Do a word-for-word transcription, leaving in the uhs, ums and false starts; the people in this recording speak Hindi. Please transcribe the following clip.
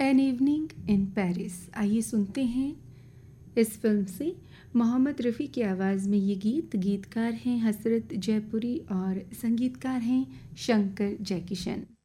An evening in Paris. आइए सुनते हैं इस फिल्म से मोहम्मद रफ़ी की आवाज़ में ये गीत। गीतकार हैं हसरत जयपुरी और संगीतकार हैं शंकर जयकिशन।